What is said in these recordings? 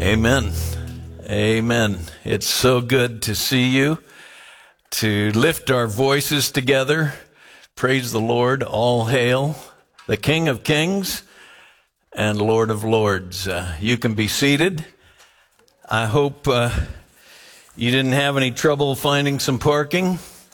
Amen. Amen. It's so good to see you, to lift our voices together. Praise the Lord. All hail the King of Kings and Lord of Lords. You can be seated. I hope you didn't have any trouble finding some parking.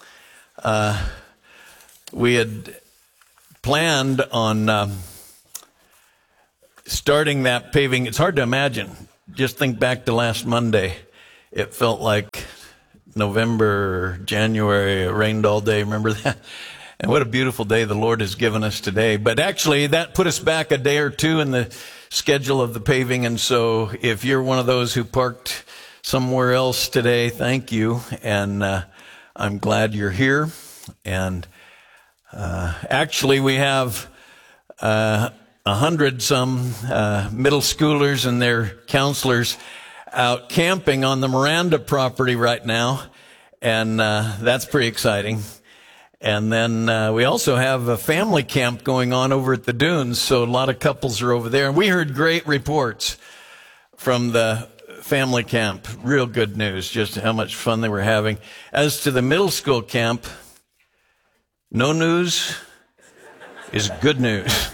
We had planned on starting that paving. It's hard to imagine. Just think back to last Monday. It felt like November, January. It rained all day. Remember that? And what a beautiful day the Lord has given us today. But actually, that put us back a day or two in the schedule of the paving. And so if you're one of those who parked somewhere else today, thank you. And I'm glad you're here. And actually, we have 100-some middle schoolers and their counselors out camping on the Miranda property right now, and that's pretty exciting. And then we also have a family camp going on over at the dunes, so a lot of couples are over there. And we heard great reports from the family camp. Real good news, just how much fun they were having. As to the middle school camp, no news is good news.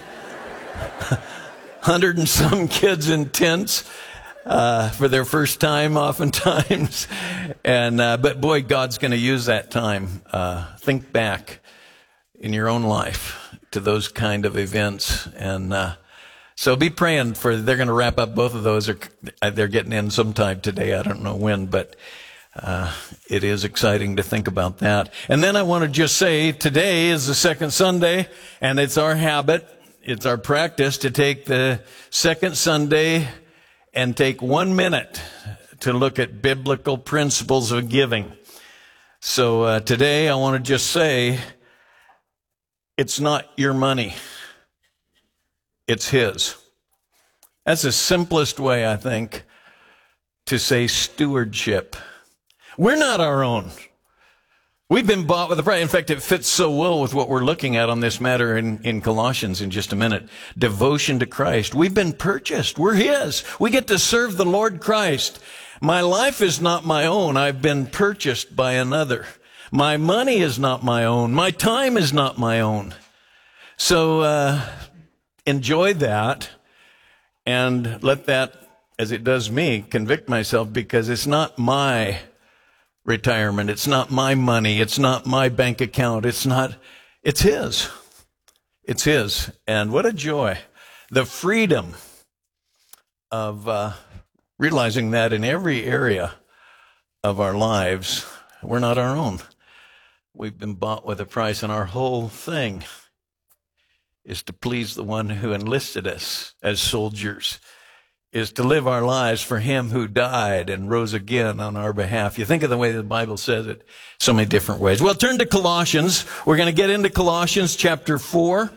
100 and some kids in tents for their first time, oftentimes. And but boy, God's going to use that time. Think back in your own life to those kind of events, and so be praying for. They're going to wrap up both of those, or they're getting in sometime today. I don't know when, but it is exciting to think about that. And then I want to just say, today is the second Sunday, and it's our habit. It's our practice to take the second Sunday and take 1 minute to look at biblical principles of giving. So today I want to just say, it's not your money. It's His. That's the simplest way, I think, to say stewardship. We're not our own. We've been bought with a price. In fact, it fits so well with what we're looking at on this matter in Colossians in just a minute. Devotion to Christ. We've been purchased. We're His. We get to serve the Lord Christ. My life is not my own. I've been purchased by another. My money is not my own. My time is not my own. So enjoy that and let that, as it does me, convict myself, because it's not my retirement. It's not my money. It's not my bank account. It's His. It's His. And what a joy. The freedom of realizing that in every area of our lives, we're not our own. We've been bought with a price, and our whole thing is to please the one who enlisted us as soldiers, is to live our lives for Him who died and rose again on our behalf. You think of the way the Bible says it so many different ways. Well, turn to Colossians. We're going to get into Colossians chapter 4.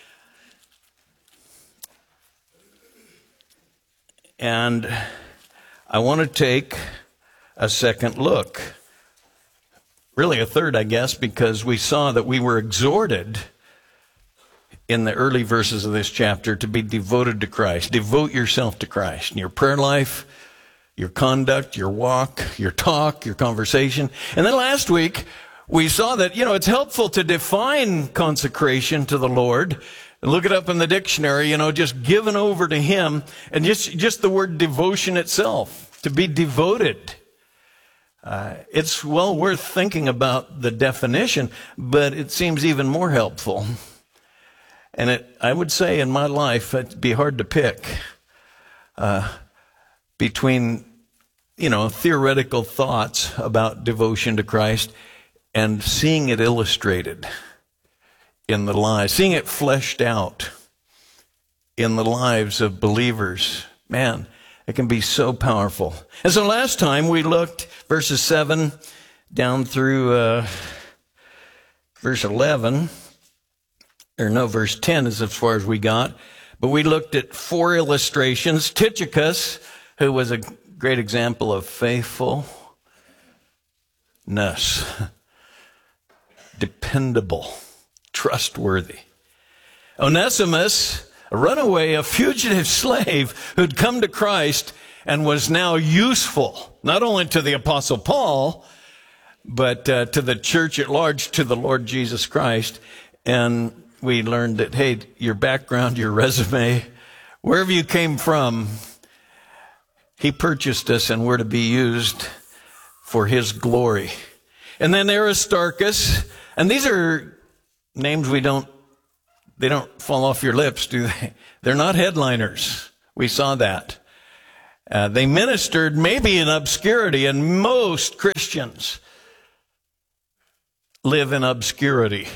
And I want to take a second look. Really a third, I guess, because we saw that we were exhorted in the early verses of this chapter to be devoted to Christ. Devote yourself to Christ in your prayer life, your conduct, your walk, your talk, your conversation. And then last week, we saw that, it's helpful to define consecration to the Lord. Look it up in the dictionary, just given over to Him. And just the word devotion itself, to be devoted. It's well worth thinking about the definition, but it seems even more helpful. And I would say in my life, it'd be hard to pick between, theoretical thoughts about devotion to Christ and seeing it illustrated in the lives, seeing it fleshed out in the lives of believers. Man, it can be so powerful. And so last time we looked verses 7 down through verse 11. Verse 10 is as far as we got. But we looked at 4 illustrations. Tychicus, who was a great example of faithfulness, dependable, trustworthy. Onesimus, a runaway, a fugitive slave who'd come to Christ and was now useful, not only to the Apostle Paul, but to the church at large, to the Lord Jesus Christ. And we learned that, hey, your background, your resume, wherever you came from, he purchased us and we're to be used for his glory. And then Aristarchus, and these are names they don't fall off your lips, do they? They're not headliners. We saw that. They ministered maybe in obscurity, and most Christians live in obscurity.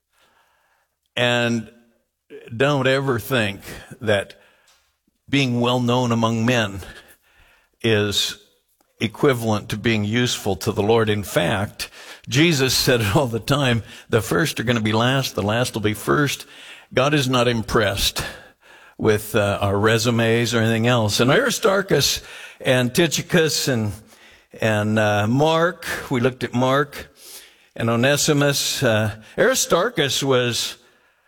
And don't ever think that being well known among men is equivalent to being useful to the Lord. In fact, Jesus said it all the time, the first are going to be last, the last will be first. God is not impressed with our resumes or anything else. And Aristarchus and Tychicus and Mark, we looked at Mark and Onesimus. Aristarchus was,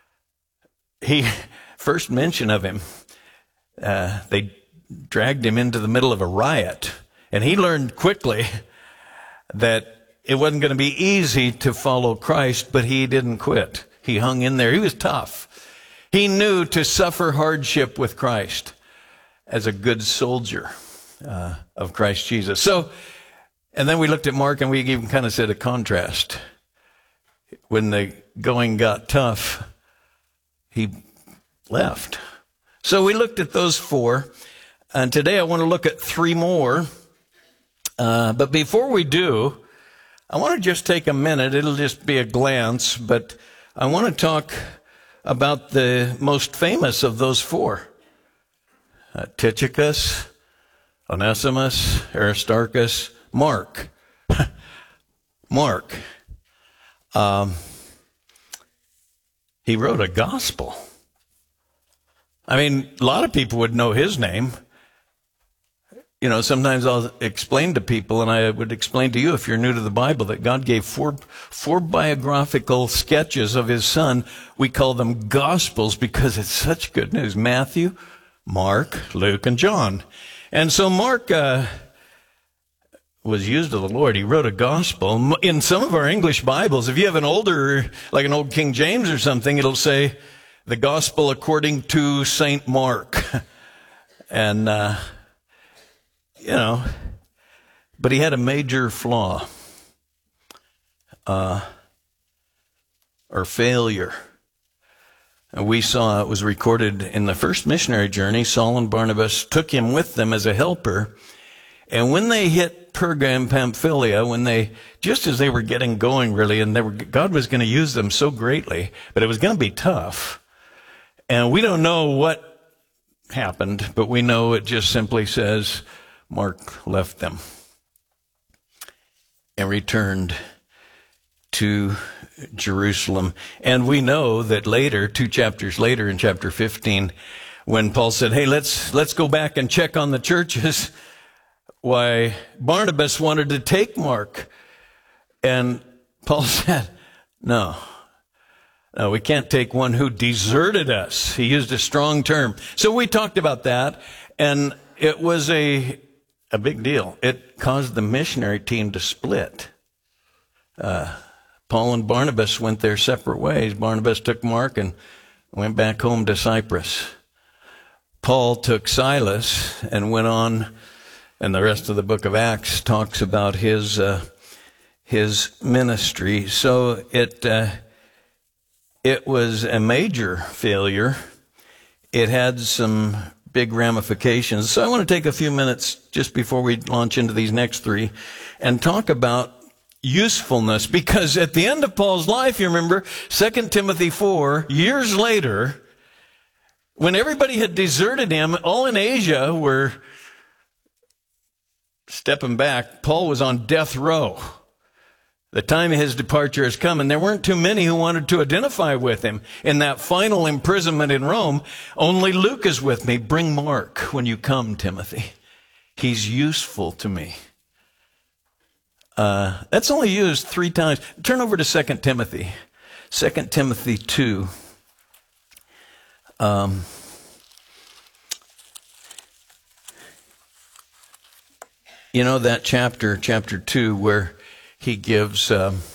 first mention of him, they dragged him into the middle of a riot. And he learned quickly that it wasn't going to be easy to follow Christ, but he didn't quit. He hung in there. He was tough. He knew to suffer hardship with Christ as a good soldier of Christ Jesus. So, and then we looked at Mark and we even kind of said a contrast. When the going got tough, he left. So we looked at those four. And today I want to look at three more. But before we do, I want to just take a minute. It'll just be a glance, but I want to talk about the most famous of those four. Tychicus, Onesimus, Aristarchus, Mark. Mark. He wrote a gospel. I mean, a lot of people would know his name. You know, sometimes I'll explain to people, and I would explain to you if you're new to the Bible, that God gave four biographical sketches of his son. We call them Gospels because it's such good news. Matthew, Mark, Luke, and John. And so Mark was used of the Lord. He wrote a gospel. In some of our English Bibles, if you have an older, like an old King James or something, it'll say, the gospel according to St. Mark. And, you know, but he had a major flaw, or failure. And we saw it was recorded in the first missionary journey. Saul and Barnabas took him with them as a helper. And when they hit Perga and Pamphylia, just as they were getting going really, and God was going to use them so greatly, but it was going to be tough. And we don't know what happened, but we know it just simply says, Mark left them and returned to Jerusalem. And we know that later, 2 chapters later in chapter 15, when Paul said, hey, let's go back and check on the churches, why Barnabas wanted to take Mark. And Paul said, no, we can't take one who deserted us. He used a strong term. So we talked about that, and it was a big deal. It caused the missionary team to split. Paul and Barnabas went their separate ways. Barnabas took Mark and went back home to Cyprus. Paul took Silas and went on, and the rest of the book of Acts talks about his ministry. So it was a major failure. It had some big ramifications. So I want to take a few minutes just before we launch into these next three and talk about usefulness, because at the end of Paul's life, you remember 2 Timothy 4, years later, when everybody had deserted him, all in Asia were stepping back. Paul was on death row. The time of his departure has come, and there weren't too many who wanted to identify with him. In that final imprisonment in Rome, only Luke is with me. Bring Mark when you come, Timothy. He's useful to me. That's only used 3 times. Turn over to 2 Timothy. 2 Timothy 2. You know that chapter 2, where he gives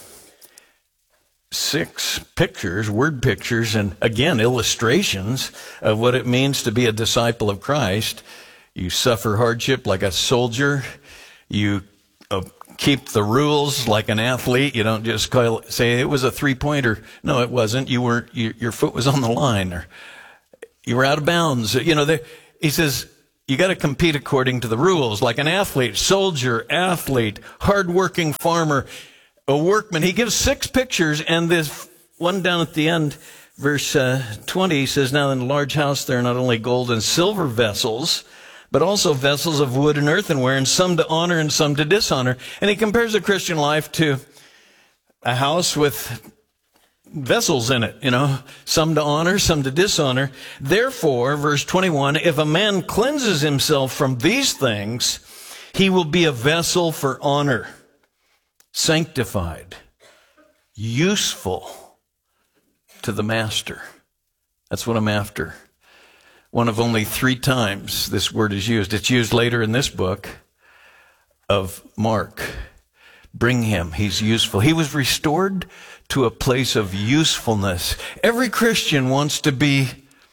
6 pictures, word pictures, and again, illustrations of what it means to be a disciple of Christ. You suffer hardship like a soldier. You keep the rules like an athlete. You don't just say it was a 3-pointer. No, it wasn't. Your foot was on the line, or you were out of bounds. He says, you got to compete according to the rules, like an athlete, soldier, athlete, hardworking farmer, a workman. He gives 6 pictures, and this one down at the end, verse 20, he says, now in the large house there are not only gold and silver vessels, but also vessels of wood and earthenware, and some to honor and some to dishonor. And he compares the Christian life to a house with vessels in it, some to honor, some to dishonor. Therefore, verse 21, if a man cleanses himself from these things, he will be a vessel for honor, sanctified, useful to the master. That's what I'm after. One of only 3 times this word is used. It's used later in this book of Mark. Bring him. He's useful. He was restored to a place of usefulness. Every Christian wants to be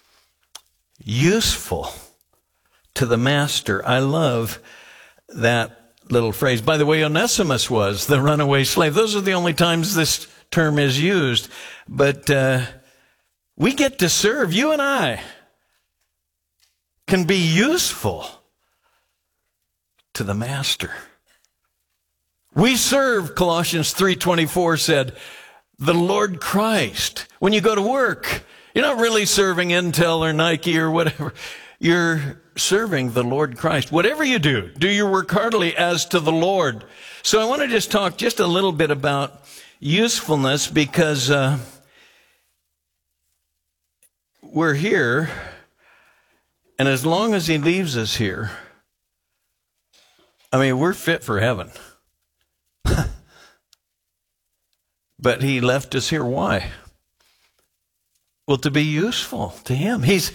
useful to the master. I love that little phrase. By the way, Onesimus was the runaway slave. Those are the only times this term is used. But we get to serve. You and I can be useful to the master. We serve, Colossians 3:24 said, the Lord Christ. When you go to work, you're not really serving Intel or Nike or whatever. You're serving the Lord Christ. Whatever you do, do your work heartily as to the Lord. So I want to just talk just a little bit about usefulness, because we're here, and as long as he leaves us here, we're fit for heaven. But he left us here. Why? Well, to be useful to him. He's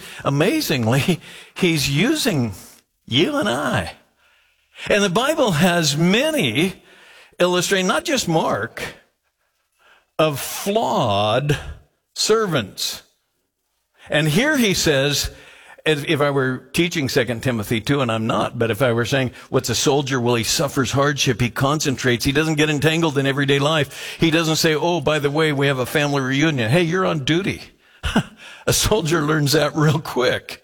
using you and I. And the Bible has many illustrating, not just Mark, of flawed servants. And here he says, if I were teaching 2 Timothy 2, and I'm not, but if I were saying, what's a soldier? Well, he suffers hardship. He concentrates. He doesn't get entangled in everyday life. He doesn't say, oh, by the way, we have a family reunion. Hey, you're on duty. A soldier learns that real quick.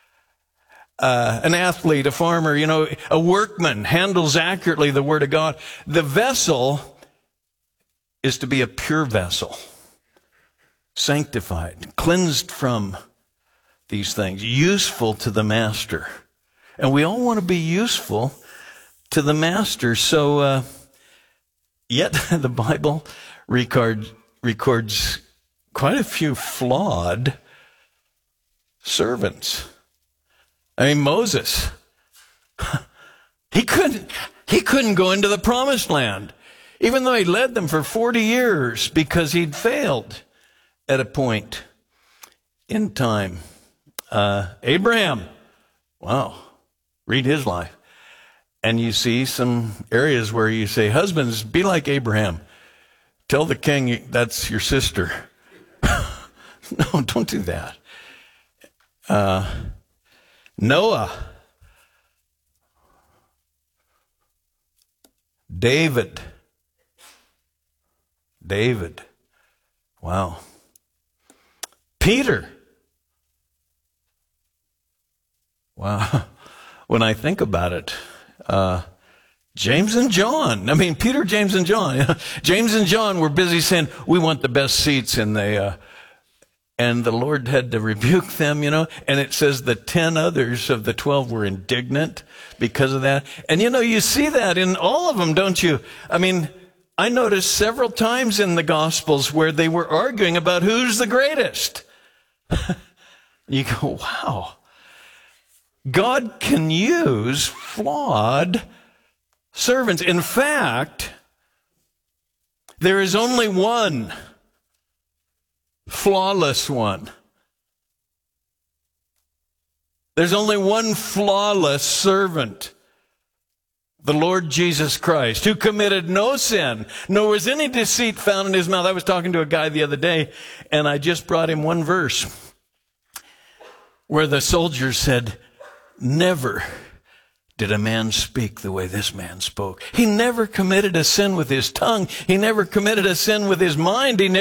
An athlete, a farmer, a workman handles accurately the word of God. The vessel is to be a pure vessel, sanctified, cleansed from these things, useful to the master. And we all want to be useful to the master. So, yet the Bible records quite a few flawed servants. Moses, he couldn't go into the promised land, even though he led them for 40 years, because he'd failed at a point in time. Abraham, wow, read his life. And you see some areas where you say, husbands, be like Abraham. Tell the king that's your sister. No, don't do that. Noah, David, wow. Peter, wow. When I think about it, James and John. Peter, James, and John. James and John were busy saying, we want the best seats, and and the Lord had to rebuke them, and it says the 10 others of the 12 were indignant because of that. And you see that in all of them, don't you? I noticed several times in the Gospels where they were arguing about who's the greatest. You go, wow. God can use flawed servants. In fact, there is only one flawless one. There's only one flawless servant. the Lord Jesus Christ, who committed no sin, nor was any deceit found in his mouth. I was talking to a guy the other day, and I just brought him one verse where the soldier said, never did a man speak the way this man spoke. He never committed a sin with his tongue. He never committed a sin with his mind. He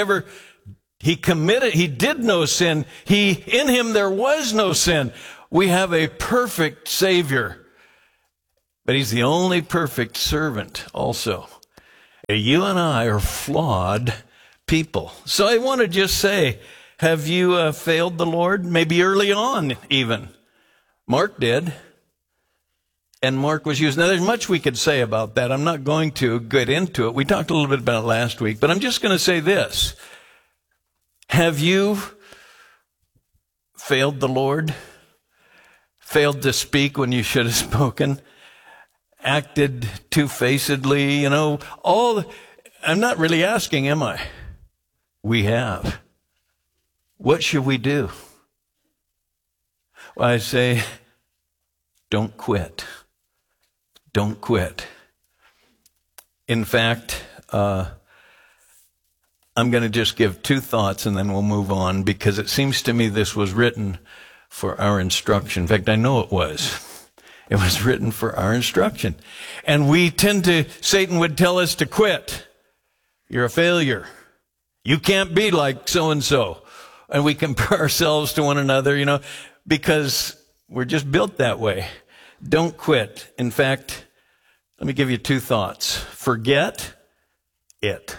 did no sin. In him there was no sin. We have a perfect Savior, but he's the only perfect servant also. You and I are flawed people. So I want to just say, have you failed the Lord? Maybe early on even. Mark did. And Mark was used. Now, there's much we could say about that. I'm not going to get into it. We talked a little bit about it last week, but I'm just going to say this. Have you failed the Lord? Failed to speak when you should have spoken? Acted two-facedly? I'm not really asking, am I? We have. What should we do? Well, I say, don't quit. Don't quit. In fact, I'm going to just give two thoughts and then we'll move on, because it seems to me this was written for our instruction. In fact, I know it was. It was written for our instruction. And Satan would tell us to quit. You're a failure. You can't be like so-and-so. And we compare ourselves to one another, because we're just built that way. Don't quit. In fact, let me give you two thoughts. Forget it.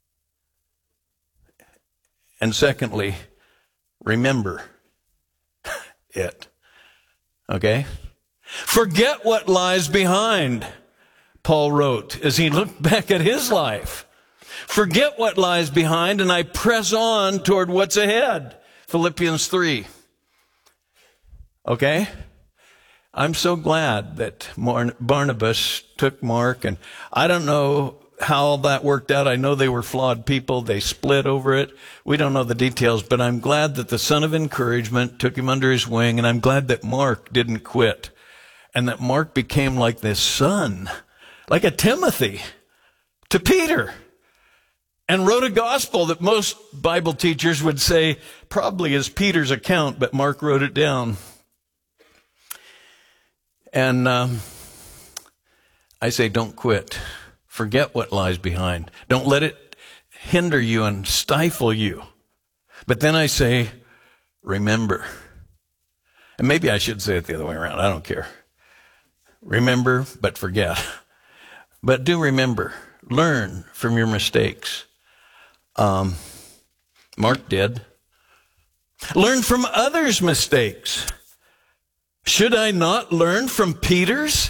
And secondly, remember it. Okay? Forget what lies behind, Paul wrote as he looked back at his life. Forget what lies behind, and I press on toward what's ahead. Philippians 3. Okay? I'm so glad that Barnabas took Mark, and I don't know how that worked out. I know they were flawed people. They split over it. We don't know the details, but I'm glad that the son of encouragement took him under his wing, and I'm glad that Mark didn't quit, and that Mark became like this son, like a Timothy to Peter, and wrote a gospel that most Bible teachers would say probably is Peter's account, but Mark wrote it down. And I say, don't quit. Forget what lies behind. Don't let it hinder you and stifle you. But then I say, remember. And maybe I should say it the other way around. I don't care. Remember, but forget. But do remember. Learn from your mistakes. Mark did. Learn from others' mistakes. Should I not learn from Peter's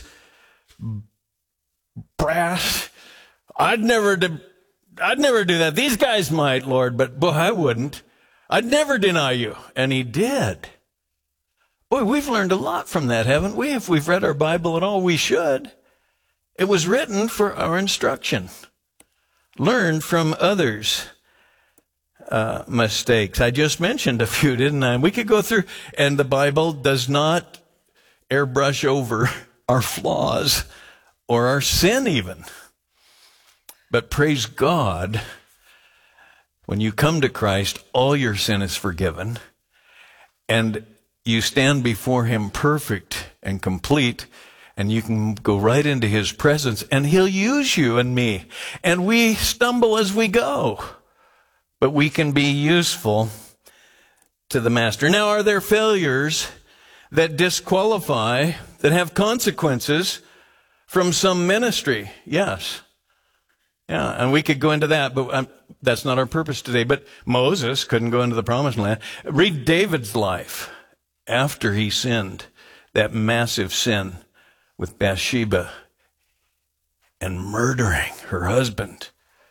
brass? I'd never do that. These guys might, Lord, but boy, I wouldn't. I'd never deny you. And he did. Boy, we've learned a lot from that, haven't we? If we've read our Bible at all, we should. It was written for our instruction. Learn from others' mistakes. I just mentioned a few, didn't I? We could go through, and the Bible does not airbrush over our flaws or our sin even. But praise God, when you come to Christ, all your sin is forgiven, and you stand before him perfect and complete, and you can go right into his presence, and he'll use you and me. And we stumble as we go, but we can be useful to the Master. Now, are there failures that disqualify, that have consequences from some ministry? Yes. Yeah, and we could go into that, but that's not our purpose today. But Moses couldn't go into the promised land. Read David's life after he sinned, that massive sin with Bathsheba and murdering her husband.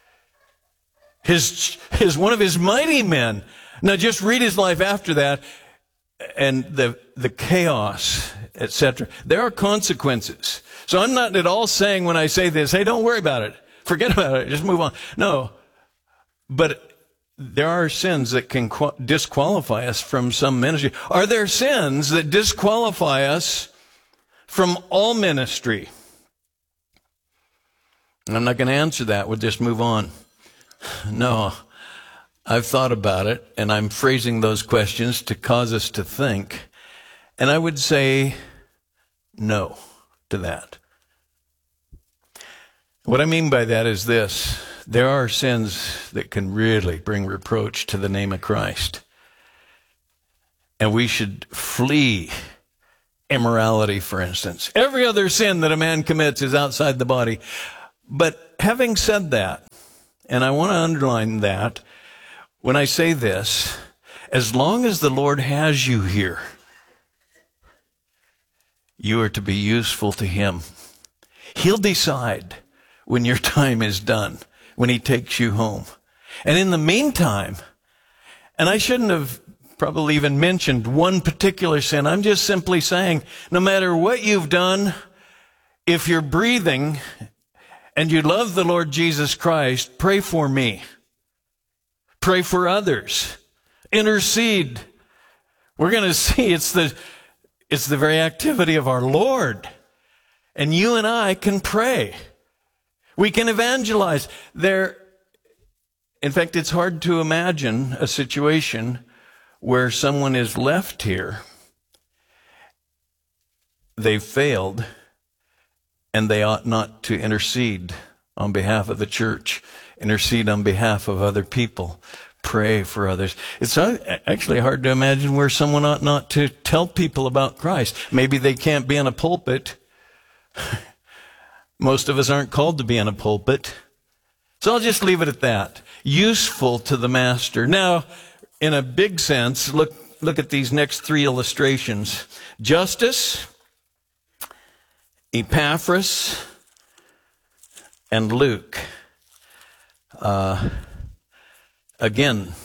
His one of his mighty men. Now just read his life after that, and the chaos, etc. There are consequences. So I'm not at all saying when I say this, hey, don't worry about it. Forget about it. Just move on. No. But there are sins that can disqualify us from some ministry. Are there sins that disqualify us from all ministry? I'm not going to answer that. We'll just move on. No, I've thought about it, and I'm phrasing those questions to cause us to think. And I would say no to that. What I mean by that is this. There are sins that can really bring reproach to the name of Christ. And we should flee immorality, for instance. Every other sin that a man commits is outside the body. But having said that, and I want to underline that, when I say this, as long as the Lord has you here, you are to be useful to Him. He'll decide when your time is done, when He takes you home. And in the meantime, and I shouldn't have probably even mentioned one particular sin. I'm just simply saying, no matter what you've done, if you're breathing and you love the Lord Jesus Christ, pray for me. Pray for others. Intercede. We're going to see it's the very activity of our Lord. And you and I can pray. We can evangelize. In fact, it's hard to imagine a situation where someone is left here, they've failed, and they ought not to intercede on behalf of the church, intercede on behalf of other people, pray for others. It's actually hard to imagine where someone ought not to tell people about Christ. Maybe they can't be in a pulpit. Most of us aren't called to be in a pulpit. So I'll just leave it at that. Useful to the master. Now, in a big sense, look at these next three illustrations. Justus, Epaphras, and Luke. Again,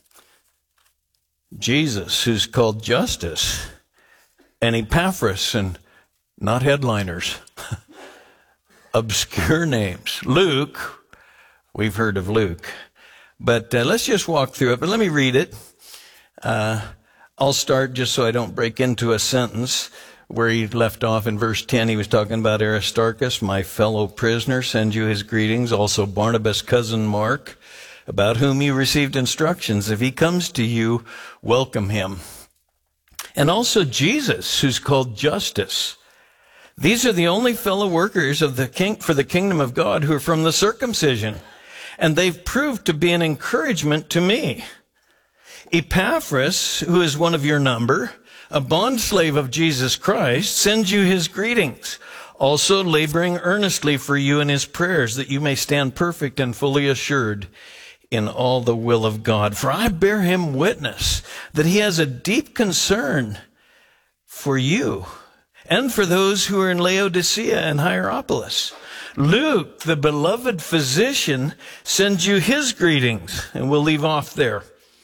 Jesus, who's called Justus, and Epaphras, and not headliners. Obscure names. Luke, we've heard of Luke. But let's just walk through it. But let me read it. I'll start just so I don't break into a sentence where he left off in verse 10. He was talking about Aristarchus, my fellow prisoner, sends you his greetings. Also Barnabas' cousin Mark, about whom you received instructions. If he comes to you, welcome him. And also Jesus, who's called Justus. These are the only fellow workers of for the kingdom of God who are from the circumcision. And they've proved to be an encouragement to me. Epaphras, who is one of your number, a bondslave of Jesus Christ, sends you his greetings, also laboring earnestly for you in his prayers, that you may stand perfect and fully assured in all the will of God. For I bear him witness that he has a deep concern for you and for those who are in Laodicea and Hierapolis. Luke, the beloved physician, sends you his greetings, and we'll leave off there.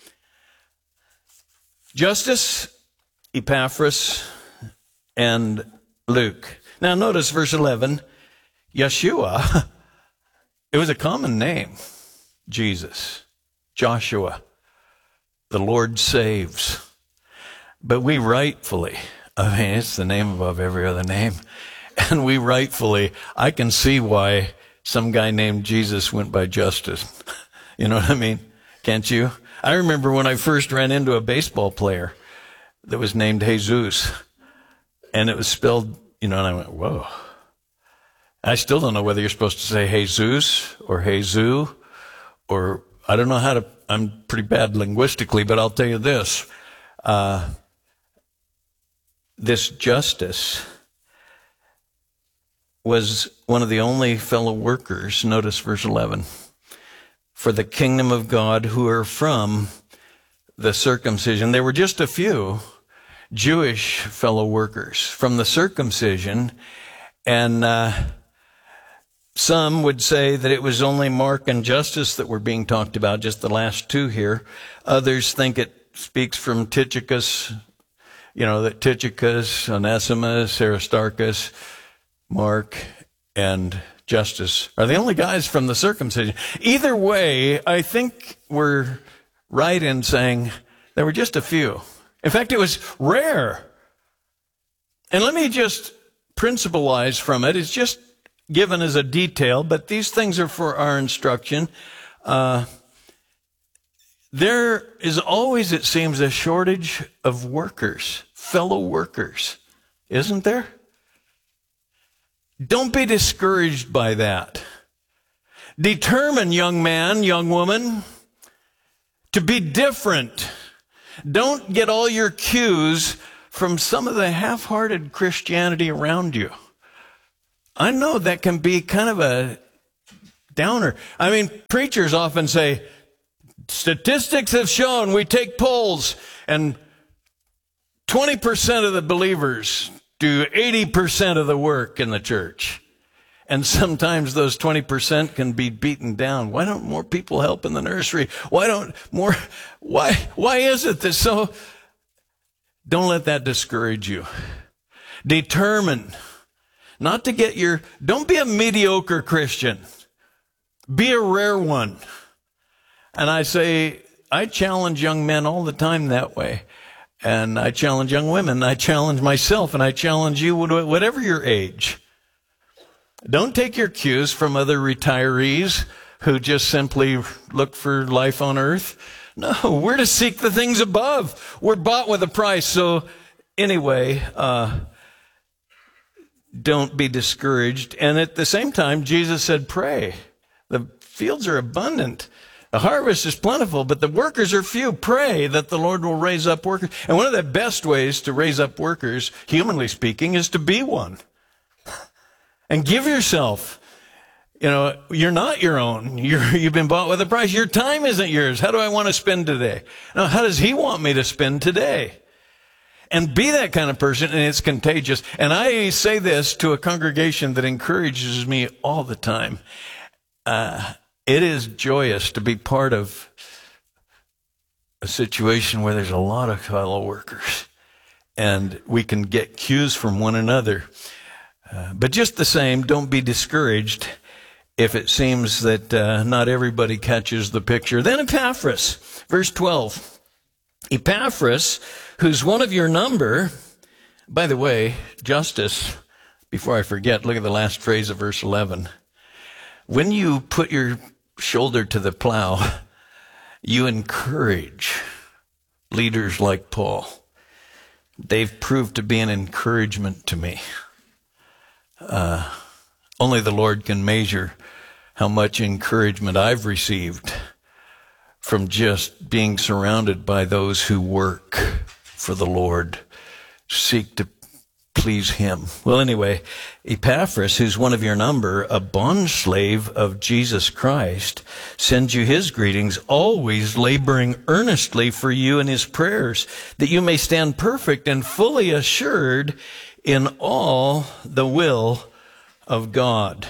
Justus, Epaphras, and Luke. Now notice verse 11, Yeshua, it was a common name, Jesus, Joshua, the Lord saves. But we rightfully, it's the name above every other name, and we rightfully, I can see why some guy named Jesus went by Justus. You know what I mean? Can't you? I remember when I first ran into a baseball player that was named Jesus, and it was spelled, and I went, whoa. I still don't know whether you're supposed to say Jesus or Jesus, or I don't know I'm pretty bad linguistically, but I'll tell you this. This Justus was one of the only fellow workers, notice verse 11, for the kingdom of God who are from the circumcision. There were just a few Jewish fellow workers from the circumcision, and some would say that it was only Mark and Justus that were being talked about, just the last two here. Others think it speaks from Tychicus, that Tychicus, Onesimus, Aristarchus, Mark, and Justus are the only guys from the circumcision. Either way, I think we're right in saying there were just a few. In fact, it was rare. And let me just principalize from it. It's just given as a detail, but these things are for our instruction. There is always, it seems, a shortage of workers, fellow workers, isn't there? Don't be discouraged by that. Determine, young man, young woman, to be different. Don't get all your cues from some of the half-hearted Christianity around you. I know that can be kind of a downer. I mean, preachers often say, statistics have shown, we take polls, and 20% of the believers do 80% of the work in the church. And sometimes those 20% can be beaten down. Why don't more people help in the nursery? Why is it that so? Don't let that discourage you. Determine not to get don't be a mediocre Christian. Be a rare one. And I challenge young men all the time that way. And I challenge young women. I challenge myself, and I challenge you, whatever your age. Don't take your cues from other retirees who just simply look for life on earth. No, we're to seek the things above. We're bought with a price. So anyway, don't be discouraged. And at the same time, Jesus said, pray. The fields are abundant. The harvest is plentiful, but the workers are few. Pray that the Lord will raise up workers. And one of the best ways to raise up workers, humanly speaking, is to be one. And give yourself. You're not your own. You've been bought with a price. Your time isn't yours. How do I want to spend today? Now, how does He want me to spend today? And be that kind of person, and it's contagious. And I say this to a congregation that encourages me all the time. It is joyous to be part of a situation where there's a lot of fellow workers, and we can get cues from one another. But just the same, don't be discouraged if it seems that not everybody catches the picture. Then Epaphras, verse 12. Epaphras, who's one of your number. By the way, Justice, before I forget, look at the last phrase of verse 11. When you put your shoulder to the plow, you encourage leaders like Paul. They've proved to be an encouragement to me. Only the Lord can measure how much encouragement I've received from just being surrounded by those who work for the Lord, seek to please Him. Well, anyway, Epaphras, who's one of your number, a bondslave of Jesus Christ, sends you his greetings, always laboring earnestly for you in his prayers, that you may stand perfect and fully assured in all the will of God.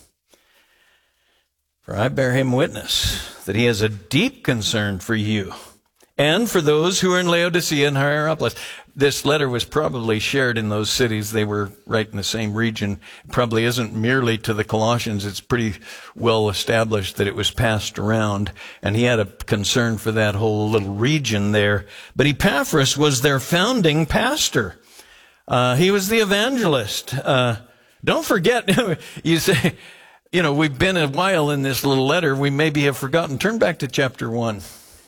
For I bear him witness that he has a deep concern for you and for those who are in Laodicea and Hierapolis. This letter was probably shared in those cities. They were right in the same region. It probably isn't merely to the Colossians. It's pretty well established that it was passed around. And he had a concern for that whole little region there. But Epaphras was their founding pastor. He was the evangelist. Don't forget, you say, we've been a while in this little letter. We maybe have forgotten. Turn back to chapter 1.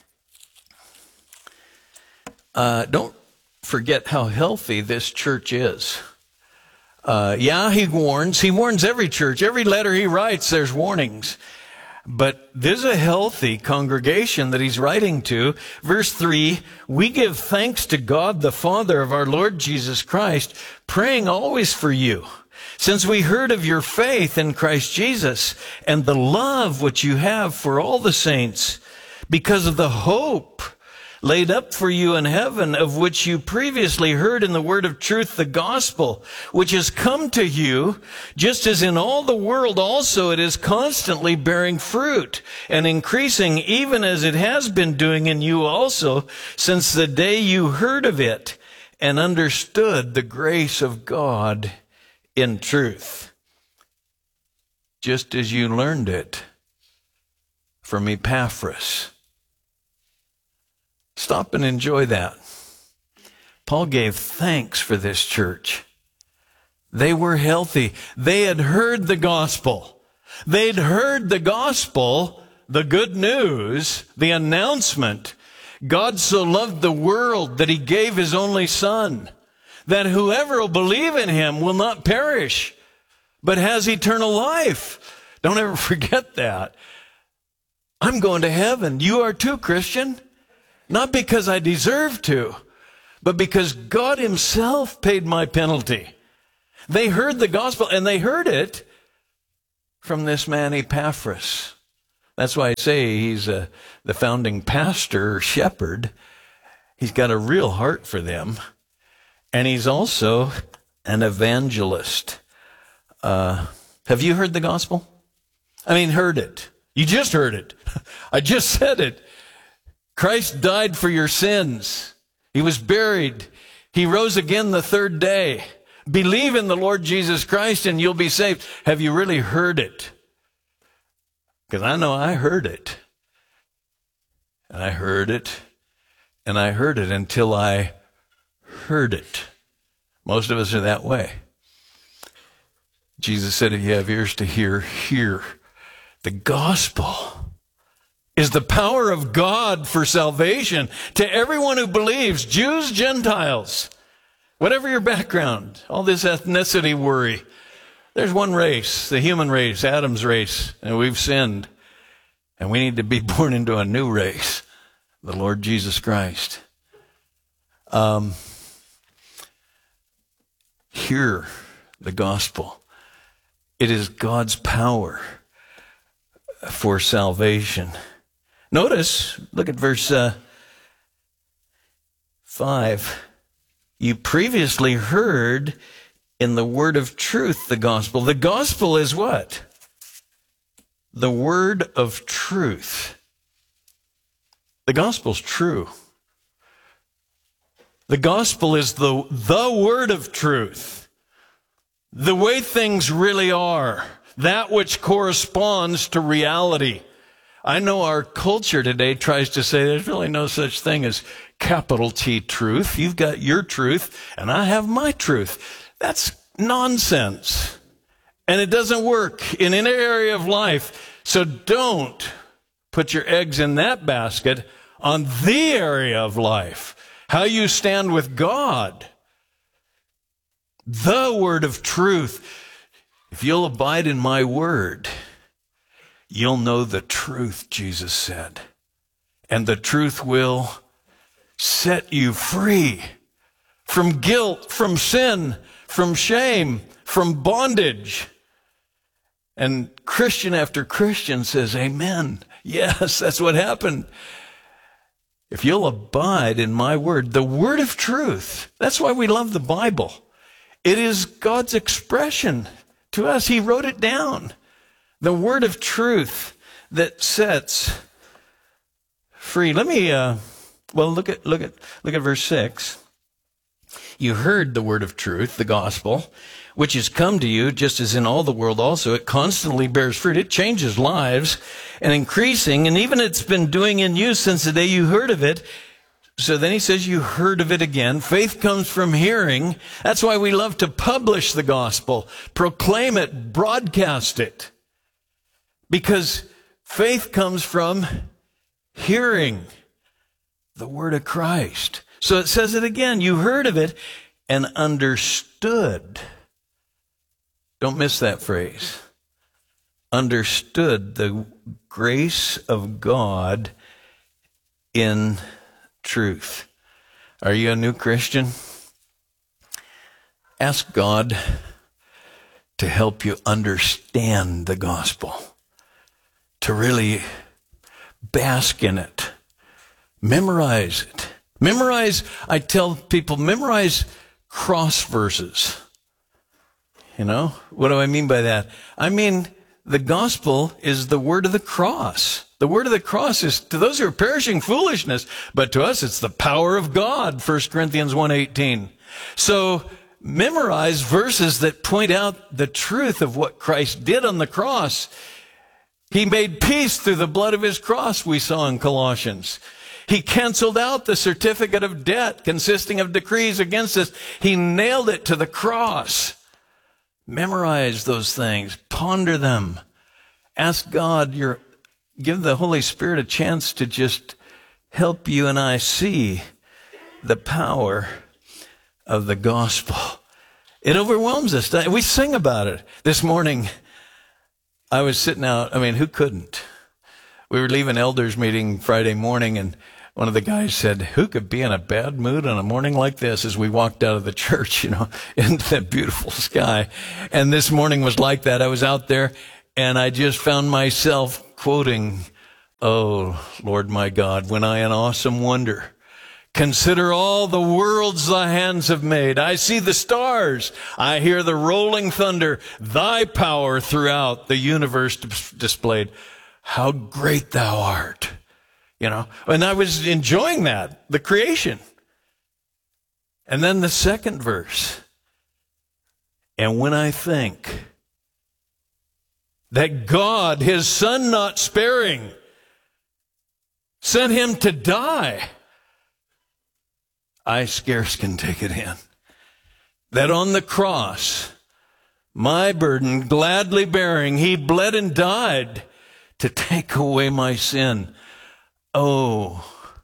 Don't forget how healthy this church is. He warns every church. Every letter he writes, there's warnings. But there's a healthy congregation that he's writing to. Verse 3, we give thanks to God, the Father of our Lord Jesus Christ, praying always for you, since we heard of your faith in Christ Jesus and the love which you have for all the saints, because of the hope laid up for you in heaven, of which you previously heard in the word of truth, the gospel, which has come to you, just as in all the world also it is constantly bearing fruit and increasing, even as it has been doing in you also, since the day you heard of it and understood the grace of God in truth, just as you learned it from Epaphras. Stop and enjoy that. Paul gave thanks for this church. They were healthy. They had heard the gospel. They'd heard the gospel, the good news, the announcement. God so loved the world that he gave his only son, that whoever will believe in him will not perish, but has eternal life. Don't ever forget that. I'm going to heaven. You are too, Christian. Not because I deserve to, but because God himself paid my penalty. They heard the gospel, and they heard it from this man Epaphras. That's why I say he's the founding pastor or shepherd. He's got a real heart for them. And he's also an evangelist. Have you heard the gospel? I mean, heard it. You just heard it. I just said it. Christ died for your sins. He was buried. He rose again the third day. Believe in the Lord Jesus Christ and you'll be saved. Have you really heard it? Because I know I heard it. And I heard it. And I heard it until I heard it. Most of us are that way. Jesus said, if you have ears to hear, hear. The gospel is the power of God for salvation to everyone who believes, Jews, Gentiles, whatever your background, all this ethnicity worry. There's one race, the human race, Adam's race, and we've sinned. And we need to be born into a new race, the Lord Jesus Christ. Hear the gospel. It is God's power for salvation. Notice, look at verse 5. You previously heard in the word of truth the gospel. The gospel is what? The word of truth. The gospel's true. The gospel is the word of truth. The way things really are. That which corresponds to reality. I know our culture today tries to say there's really no such thing as capital T truth. You've got your truth, and I have my truth. That's nonsense. And it doesn't work in any area of life. So don't put your eggs in that basket on the area of life. How you stand with God. The word of truth. If you'll abide in my word, you'll know the truth, Jesus said. And the truth will set you free from guilt, from sin, from shame, from bondage. And Christian after Christian says, amen. Yes, that's what happened. If you'll abide in my word, the word of truth. That's why we love the Bible. It is God's expression to us. He wrote it down. The word of truth that sets free. Let me, look at verse 6. You heard the word of truth, the gospel, which has come to you, just as in all the world also. It constantly bears fruit. It changes lives and increasing. And even it's been doing in you since the day you heard of it. So then he says, you heard of it again. Faith comes from hearing. That's why we love to publish the gospel, proclaim it, broadcast it. Because faith comes from hearing the word of Christ. So it says it again. You heard of it and understood. Don't miss that phrase. Understood the grace of God in truth. Are you a new Christian? Ask God to help you understand the gospel, to really bask in it. Memorize it. I tell people, memorize cross verses. You know, what do I mean by that? I mean, the gospel is the word of the cross. The word of the cross is, to those who are perishing, foolishness, but to us it's the power of God, 1 Corinthians 1:18. So memorize verses that point out the truth of what Christ did on the cross. He made peace through the blood of his cross, we saw in Colossians. He canceled out the certificate of debt consisting of decrees against us. He nailed it to the cross. Memorize those things. Ponder them. Ask God, give the Holy Spirit a chance to just help you and I see the power of the gospel. It overwhelms us. We sing about it. This morning, I was sitting out. Who couldn't? We were leaving elders meeting Friday morning, and one of the guys said, who could be in a bad mood on a morning like this, as we walked out of the church, into that beautiful sky. And this morning was like that. I was out there, and I just found myself quoting, "Oh, Lord my God, when I in awesome wonder consider all the worlds thy hands have made. I see the stars. I hear the rolling thunder, thy power throughout the universe displayed. How great thou art." And I was enjoying that, the creation. And then the second verse. And when I think that God, his son not sparing, sent him to die, I scarce can take it in. That on the cross, my burden gladly bearing, he bled and died to take away my sin. Oh,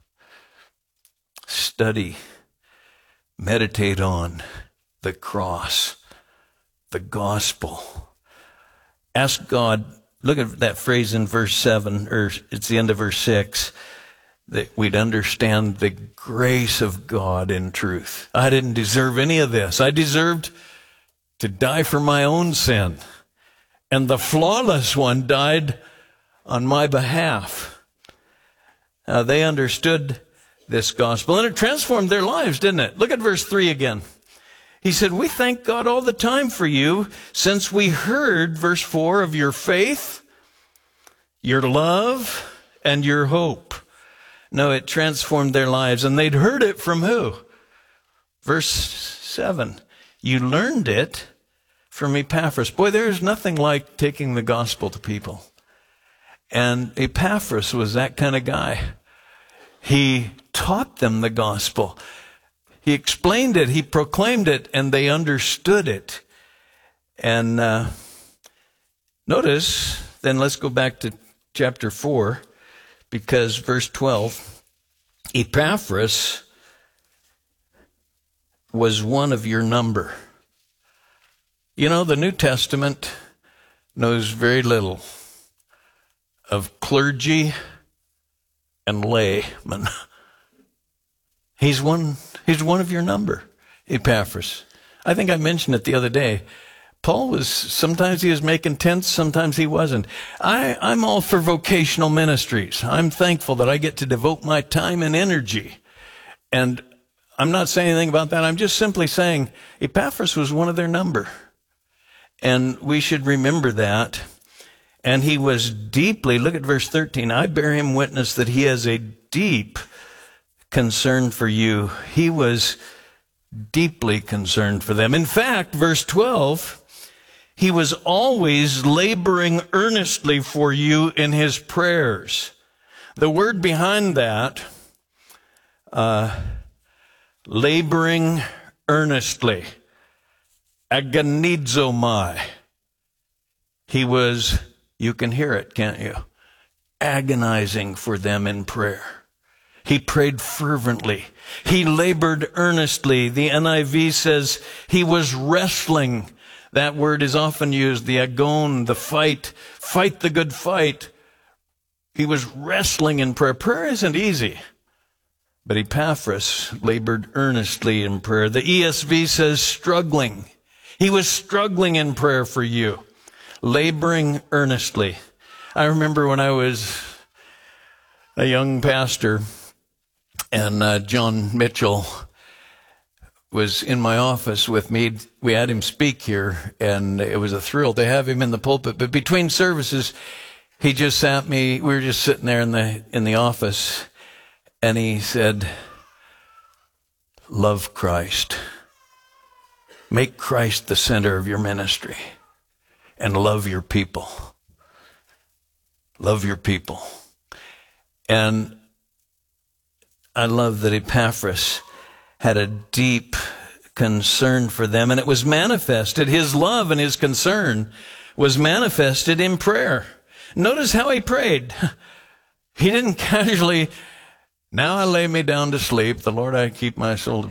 study, meditate on the cross, the gospel. Ask God, look at that phrase in verse 7, or it's the end of verse 6, that we'd understand the grace of God in truth. I didn't deserve any of this. I deserved to die for my own sin. And the flawless one died on my behalf. They understood this gospel, and it transformed their lives, didn't it? Look at verse 3 again. He said, we thank God all the time for you, since we heard, verse 4, of your faith, your love, and your hope. No, it transformed their lives, and they'd heard it from who? Verse 7, you learned it from Epaphras. Boy, there's nothing like taking the gospel to people. And Epaphras was that kind of guy. He taught them the gospel. He explained it, he proclaimed it, and they understood it. And notice, then let's go back to chapter 4, because verse 12, Epaphras was one of your number. The New Testament knows very little of clergy and laymen. He's one of your number, Epaphras. I think I mentioned it the other day. Paul sometimes he was making tents, sometimes he wasn't. I'm all for vocational ministries. I'm thankful that I get to devote my time and energy. And I'm not saying anything about that. I'm just simply saying Epaphras was one of their number. And we should remember that. And he was deeply, look at verse 13, I bear him witness that he has a deep concern for you. He was deeply concerned for them. In fact, verse 12, he was always laboring earnestly for you in his prayers. The word behind that, laboring earnestly, agonizomai. He was, you can hear it, can't you? Agonizing for them in prayer. He prayed fervently. He labored earnestly. The NIV says he was wrestling. That word is often used, the agon, the fight the good fight. He was wrestling in prayer. Prayer isn't easy. But Epaphras labored earnestly in prayer. The ESV says struggling. He was struggling in prayer for you. Laboring earnestly. I remember when I was a young pastor and John Mitchell was in my office with me. We had him speak here, and it was a thrill to have him in the pulpit. But between services, he just sat me. We were just sitting there in the office, and he said, "Love Christ. Make Christ the center of your ministry, and love your people. Love your people." And I love that Epaphras had a deep concern for them. And it was manifested, his love and his concern was manifested in prayer. Notice how he prayed. He didn't casually, now I lay me down to sleep, the Lord I keep my soul.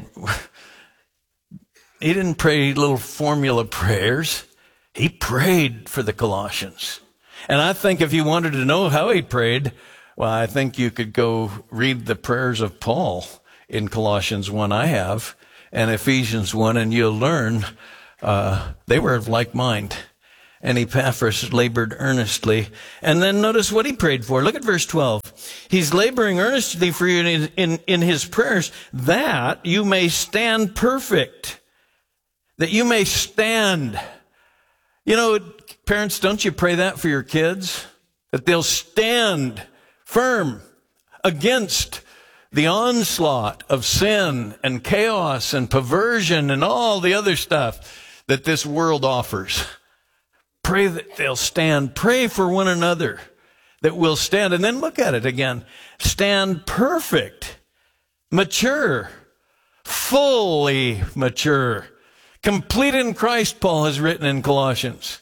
He didn't pray little formula prayers. He prayed for the Colossians. And I think if you wanted to know how he prayed, well, I think you could go read the prayers of Paul in Colossians 1, I have, and Ephesians 1, and you'll learn they were of like mind. And Epaphras labored earnestly. And then notice what he prayed for. Look at verse 12. He's laboring earnestly for you in his prayers that you may stand perfect. That you may stand. You know, parents, don't you pray that for your kids? That they'll stand firm against the onslaught of sin and chaos and perversion and all the other stuff that this world offers. Pray that they'll stand. Pray for one another that we'll stand. And then look at it again. Stand perfect, mature, fully mature, complete in Christ, Paul has written in Colossians.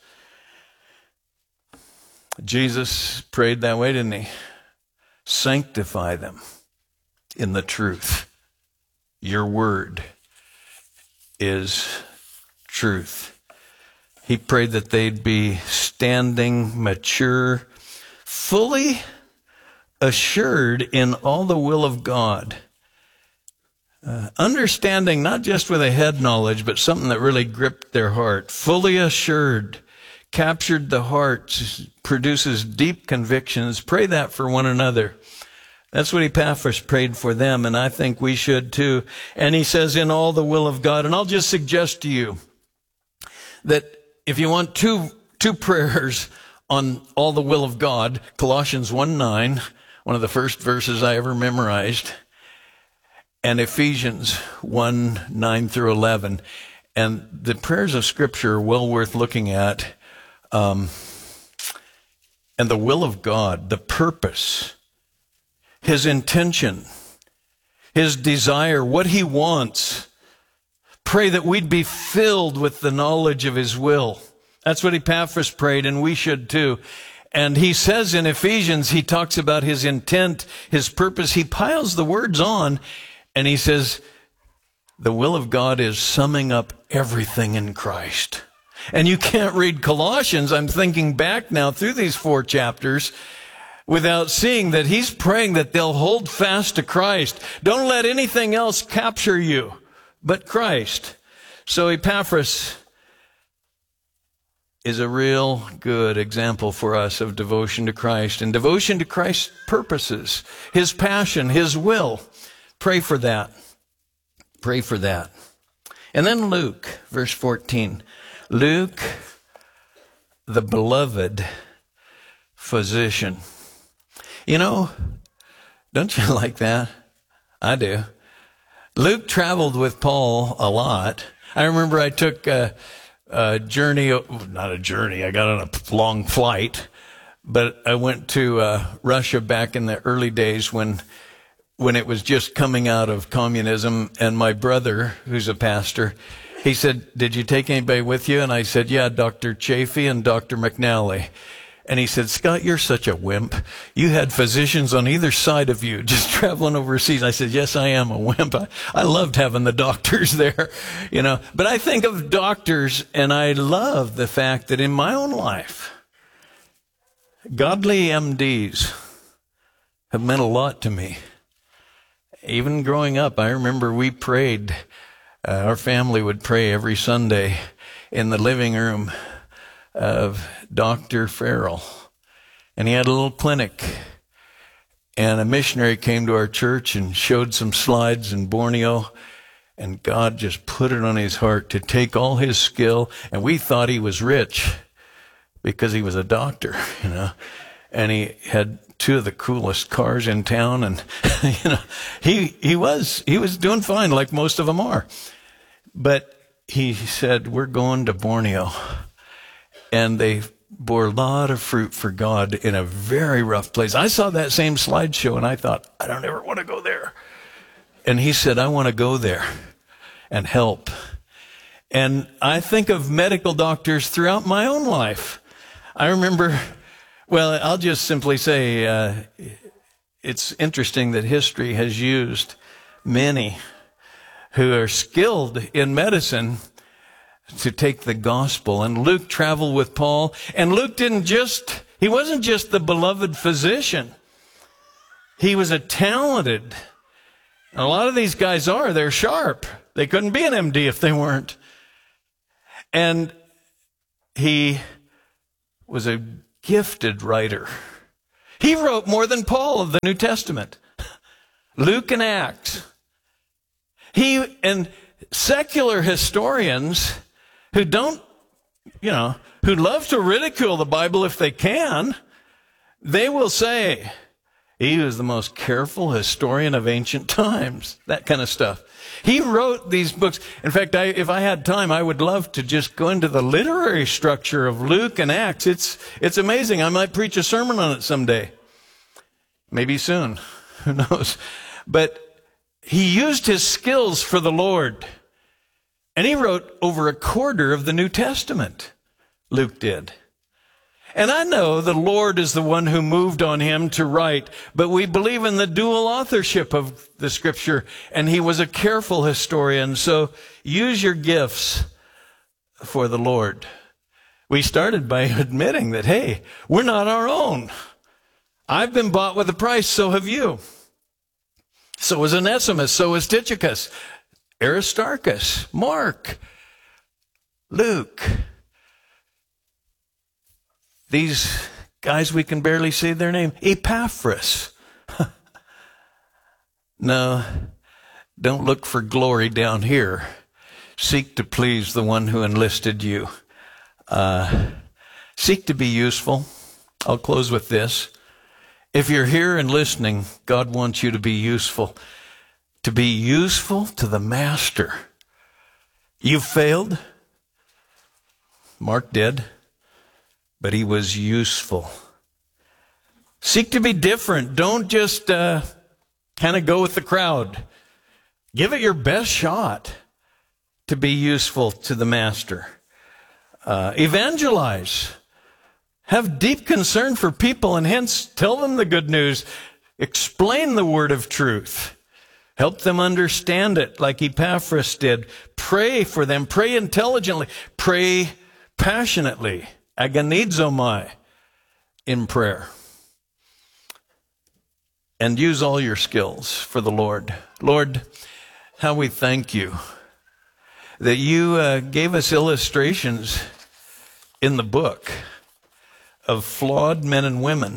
Jesus prayed that way, didn't he? Sanctify them in the truth. Your word is truth. He prayed that they'd be standing, mature, fully assured in all the will of God. Understanding not just with a head knowledge, but something that really gripped their heart. Fully assured, captured the heart, produces deep convictions. Pray that for one another. That's what Epaphras prayed for them, and I think we should too. And he says, in all the will of God. And I'll just suggest to you that if you want two prayers on all the will of God, Colossians 1:9, one of the first verses I ever memorized, and Ephesians 1:9 through 11. And the prayers of Scripture are well worth looking at. And the will of God, the purpose, his intention, his desire, what he wants. Pray that we'd be filled with the knowledge of his will. That's what Epaphras prayed, and we should too. And he says in Ephesians, he talks about his intent, his purpose. He piles the words on, and he says, the will of God is summing up everything in Christ. And you can't read Colossians, I'm thinking back now through these 4 chapters, without seeing that he's praying that they'll hold fast to Christ. Don't let anything else capture you but Christ. So Epaphras is a real good example for us of devotion to Christ and devotion to Christ's purposes, his passion, his will. Pray for that. Pray for that. And then Luke, verse 14. Luke, the beloved physician. You know, don't you like that? I do. Luke traveled with Paul a lot. I remember I took a journey, not a journey, I got on a long flight, but I went to Russia back in the early days when it was just coming out of communism, and my brother, who's a pastor, he said, did you take anybody with you? And I said, yeah, Dr. Chafee and Dr. McNally. And he said, Scott, you're such a wimp. You had physicians on either side of you just traveling overseas. I said, yes, I am a wimp. I loved having the doctors there, you know. But I think of doctors, and I love the fact that in my own life, godly MDs have meant a lot to me. Even growing up, I remember we prayed. Our family would pray every Sunday in the living room of Dr. Farrell. And he had a little clinic. And a missionary came to our church and showed some slides in Borneo. And God just put it on his heart to take all his skill. And we thought he was rich because he was a doctor, you know. And he had 2 of the coolest cars in town. And, you know, he was doing fine like most of them are. But he said, we're going to Borneo. And they bore a lot of fruit for God in a very rough place. I saw that same slideshow and I thought, I don't ever want to go there. And he said, I want to go there and help And I think of medical doctors throughout my own life. I remember, well, I'll just simply say, it's interesting that history has used many who are skilled in medicine to take the gospel. And Luke traveled with Paul, and Luke he wasn't just the beloved physician. He was a talented, a lot of these guys they're sharp. They couldn't be an MD if they weren't. And he was a gifted writer. He wrote more than Paul of the New Testament. Luke and Acts. And secular historians who who love to ridicule the Bible if they can, they will say, he was the most careful historian of ancient times, that kind of stuff. He wrote these books. In fact, if I had time, I would love to just go into the literary structure of Luke and Acts. It's amazing. I might preach a sermon on it someday. Maybe soon. Who knows? But he used his skills for the Lord. And he wrote over a quarter of the New Testament. Luke did. And I know the Lord is the one who moved on him to write, but we believe in the dual authorship of the Scripture, and he was a careful historian. So use your gifts for the Lord. We started by admitting that, hey, we're not our own. I've been bought with a price, so have you. So was Onesimus, so was Tychicus, Aristarchus, Mark, Luke. These guys, we can barely say their name. Epaphras. No, don't look for glory down here. Seek to please the one who enlisted you. Seek to be useful. I'll close with this. If you're here and listening, God wants you to be useful. To be useful to the Master. You failed. Mark did. But he was useful. Seek to be different. Don't just kind of go with the crowd. Give it your best shot to be useful to the Master. Evangelize. Have deep concern for people, and hence tell them the good news. Explain the word of truth. Help them understand it like Epaphras did. Pray for them. Pray intelligently. Pray passionately. Agonizomai in prayer. And use all your skills for the Lord. Lord, how we thank you that you gave us illustrations in the book of flawed men and women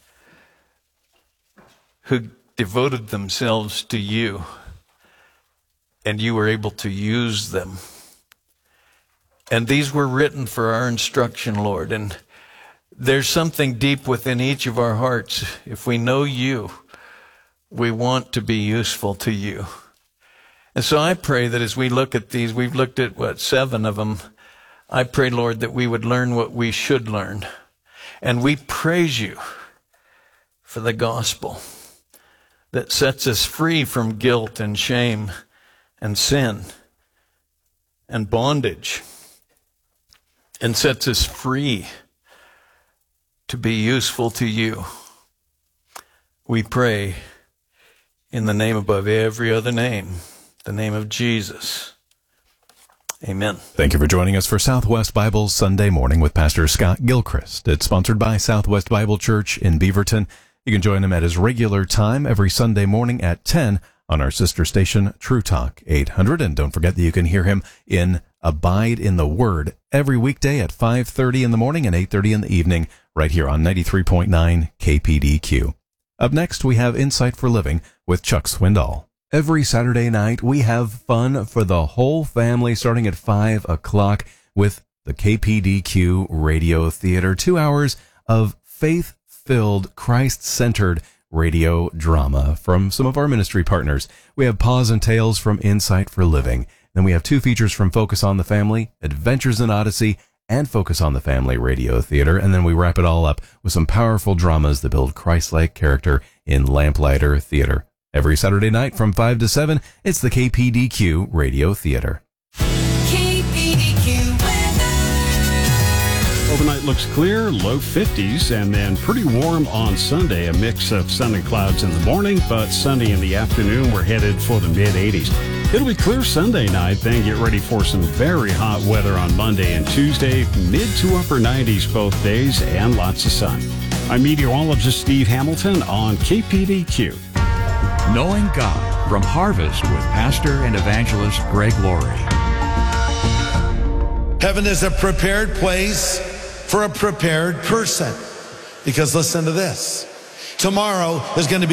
who devoted themselves to you, and you were able to use them. And these were written for our instruction, Lord. And there's something deep within each of our hearts. If we know you, we want to be useful to you. And so I pray that as we look at these, we've looked at, 7 of them. I pray, Lord, that we would learn what we should learn. And we praise you for the gospel that sets us free from guilt and shame and sin and bondage, and sets us free to be useful to you. We pray in the name above every other name, the name of Jesus. Amen. Thank you for joining us for Southwest Bible Sunday Morning with Pastor Scott Gilchrist. It's sponsored by Southwest Bible Church in Beaverton. You can join him at his regular time every Sunday morning at 10 on our sister station, True Talk 800. And don't forget that you can hear him in Abide in the Word every weekday at 5:30 in the morning and 8:30 in the evening right here on 93.9 KPDQ. Up next, we have Insight for Living with Chuck Swindoll. Every Saturday night, we have fun for the whole family starting at 5 o'clock with the KPDQ Radio Theater. 2 hours of faith-filled, Christ-centered radio drama from some of our ministry partners. We have Pause and Tales from Insight for Living. Then we have 2 features from Focus on the Family, Adventures in Odyssey, and Focus on the Family Radio Theater. And then we wrap it all up with some powerful dramas that build Christ-like character in Lamplighter Theater. Every Saturday night from 5 to 7, it's the KPDQ Radio Theater. KPDQ. Overnight looks clear, low 50s, and then pretty warm on Sunday. A mix of sun and clouds in the morning, but sunny in the afternoon. We're headed for the mid-80s. It'll be clear Sunday night, then get ready for some very hot weather on Monday and Tuesday. Mid to upper 90s both days and lots of sun. I'm meteorologist Steve Hamilton on KPDQ. Knowing God from Harvest with Pastor and Evangelist Greg Laurie. Heaven is a prepared place for a prepared person. Because listen to this. Tomorrow is going to be